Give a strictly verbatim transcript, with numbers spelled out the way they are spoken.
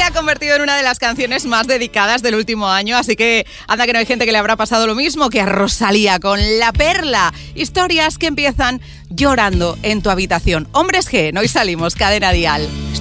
ha convertido en una de las canciones más dedicadas del último año, así que anda que no hay gente que le habrá pasado lo mismo que a Rosalía con La Perla. Historias que empiezan llorando en tu habitación. Hombres G, hoy salimos, Cadena Dial.